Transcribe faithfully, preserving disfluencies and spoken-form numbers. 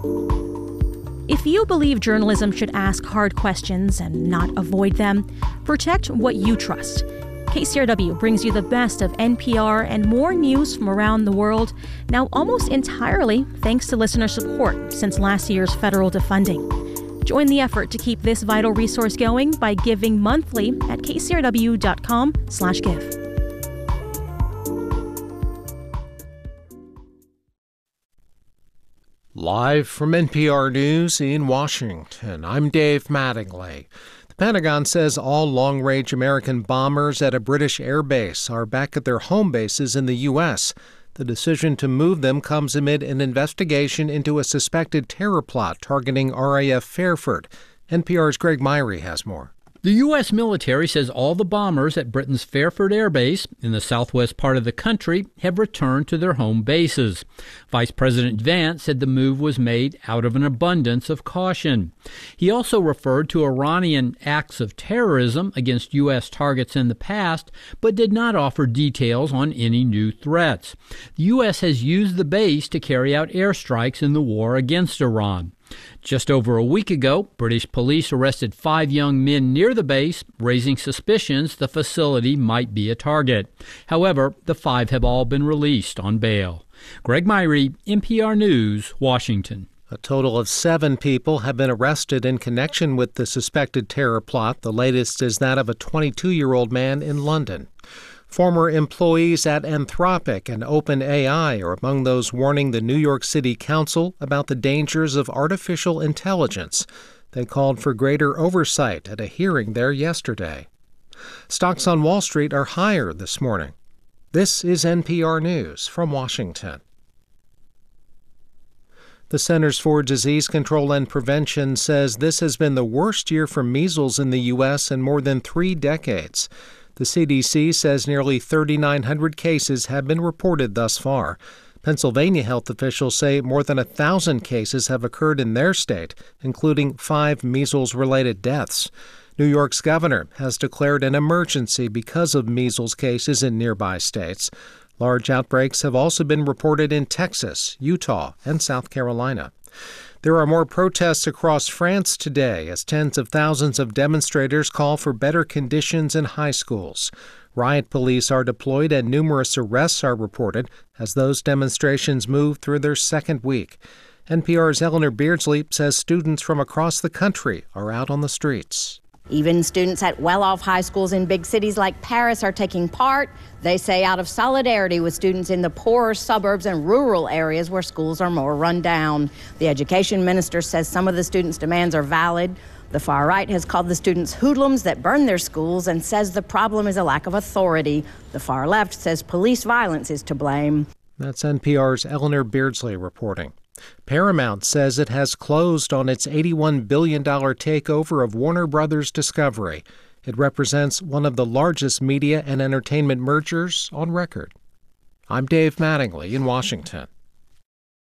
If you believe journalism should ask hard questions and not avoid them, protect what you trust. K C R W brings you the best of N P R and more news from around the world, now almost entirely thanks to listener support since last year's federal defunding. Join the effort to keep this vital resource going by giving monthly at k c r w dot com slash give. Live from N P R News in Washington, I'm Dave Mattingly. The Pentagon says all long-range American bombers at a British air base are back at their home bases in the U S. The decision to move them comes amid an investigation into a suspected terror plot targeting R A F Fairford. N P R's Greg Myrie has more. The U S military says all the bombers at Britain's Fairford Air Base in the southwest part of the country have returned to their home bases. Vice President Vance said the move was made out of an abundance of caution. He also referred to Iranian acts of terrorism against U S targets in the past, but did not offer details on any new threats. The U S has used the base to carry out airstrikes in the war against Iran. Just over a week ago, British police arrested five young men near the base, raising suspicions the facility might be a target. However, the five have all been released on bail. Greg Myrie, N P R News, Washington. A total of seven people have been arrested in connection with the suspected terror plot. The latest is that of a twenty-two-year-old man in London. Former employees at Anthropic and OpenAI are among those warning the New York City Council about the dangers of artificial intelligence. They called for greater oversight at a hearing there yesterday. Stocks on Wall Street are higher this morning. This is N P R News from Washington. The Centers for Disease Control and Prevention says this has been the worst year for measles in the U S in more than three decades. The C D C says nearly thirty-nine hundred cases have been reported thus far. Pennsylvania health officials say more than one thousand cases have occurred in their state, including five measles-related deaths. New York's governor has declared an emergency because of measles cases in nearby states. Large outbreaks have also been reported in Texas, Utah, and South Carolina. There are more protests across France today as tens of thousands of demonstrators call for better conditions in high schools. Riot police are deployed and numerous arrests are reported as those demonstrations move through their second week. N P R's Eleanor Beardsley says students from across the country are out on the streets. Even students at well-off high schools in big cities like Paris are taking part. They say out of solidarity with students in the poorer suburbs and rural areas where schools are more run down. The education minister says some of the students' demands are valid. The far right has called the students hoodlums that burn their schools and says the problem is a lack of authority. The far left says police violence is to blame. That's N P R's Eleanor Beardsley reporting. Paramount says it has closed on its eighty-one billion dollars takeover of Warner Brothers Discovery. It represents one of the largest media and entertainment mergers on record. I'm Dave Mattingly in Washington.